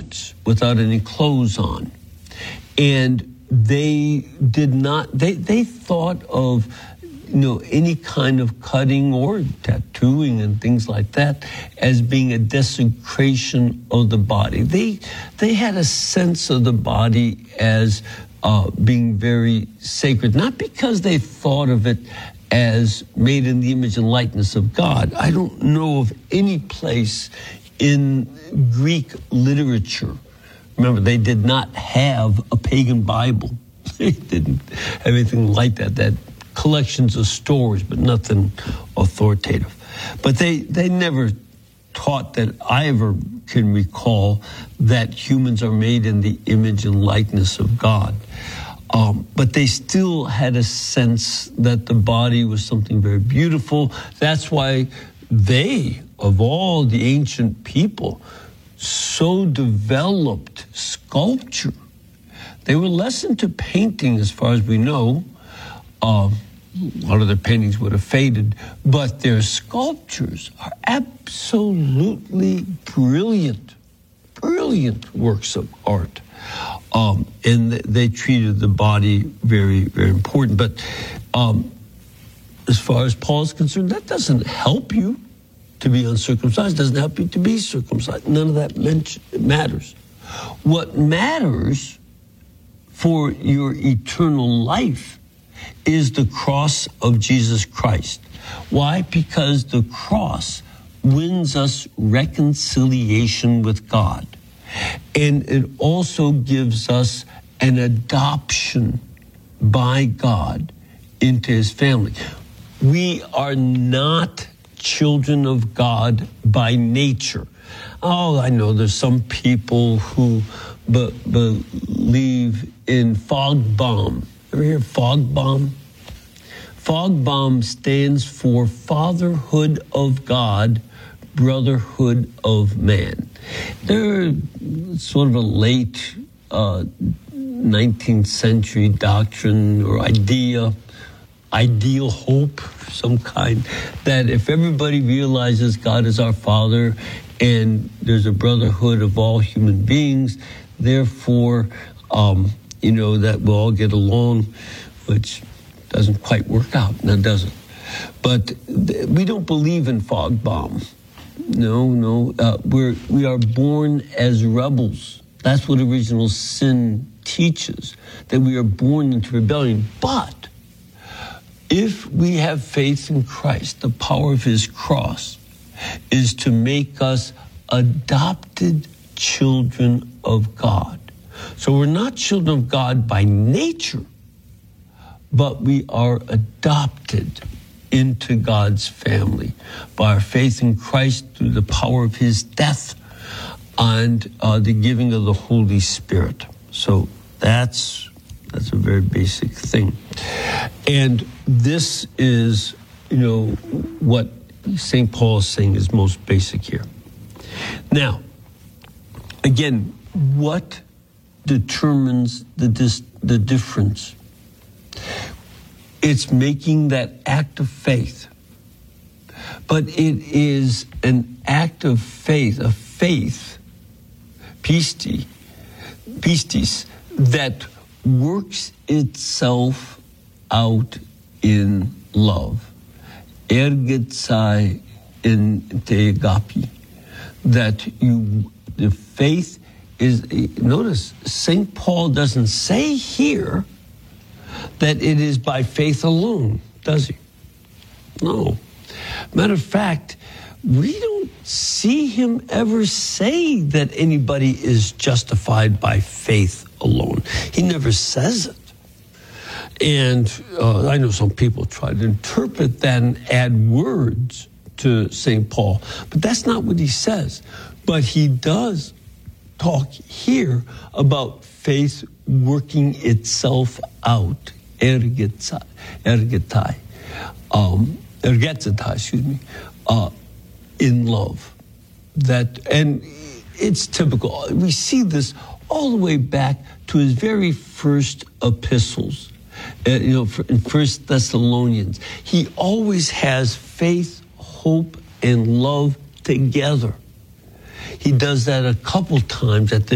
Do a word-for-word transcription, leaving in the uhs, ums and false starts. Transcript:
garments, without any clothes on. And they did not, they, they thought of, you know, any kind of cutting or tattooing and things like that as being a desecration of the body. They, they had a sense of the body as uh, being very sacred, not because they thought of it as made in the image and likeness of God. I don't know of any place in Greek literature. Remember, they did not have a pagan Bible. They didn't have anything like that. That collections of stories, but nothing authoritative. But they, they never taught that I ever can recall that humans are made in the image and likeness of God. Um, but they still had a sense that the body was something very beautiful. That's why they, of all the ancient people, so developed sculpture. They were less into painting, as far as we know. Um, a lot of their paintings would have faded, but their sculptures are absolutely brilliant, brilliant works of art. Um, and they treated the body very, very important. But um, as far as Paul is concerned, that doesn't help you to be uncircumcised, doesn't help you to be circumcised. None of that matters. What matters for your eternal life is the cross of Jesus Christ. Why? Because the cross wins us reconciliation with God. And it also gives us an adoption by God into his family. We are not children of God by nature. Oh, I know there's some people who be- believe in fog bomb. Ever hear fog bomb? Fog bomb stands for fatherhood of God, brotherhood of man. They're sort of a late uh, nineteenth century doctrine or idea, ideal hope of some kind, that if everybody realizes God is our Father and there's a brotherhood of all human beings, therefore, um, you know, that we'll all get along, which doesn't quite work out, now does it? But th- we don't believe in fog bomb. No, no. Uh, we're, we are born as rebels. That's what original sin teaches, that we are born into rebellion. But if we have faith in Christ, the power of his cross is to make us adopted children of God. So we're not children of God by nature, but we are adopted into God's family by our faith in Christ through the power of his death and uh, the giving of the Holy Spirit. So that's that's a very basic thing. And this is, you know, what Saint Paul is saying is most basic here. Now, again, what determines the dis- the difference? It's making that act of faith. But it is an act of faith, a faith, pistis, pistis, that works itself out in love. Ergetsai in te agapi. That you, the faith is, notice, Saint Paul doesn't say here that it is by faith alone, does he? No. Matter of fact, we don't see him ever say that anybody is justified by faith alone. He never says it. And uh, I know some people try to interpret that and add words to Saint Paul, but that's not what he says. But he does talk here about faith working itself out, ergetai, ergetai, um, ergetai, excuse me, uh, in love. That, and it's typical. We see this all the way back to his very first epistles. Uh, you know, in First Thessalonians, he always has faith, hope, and love together. He does that a couple times at the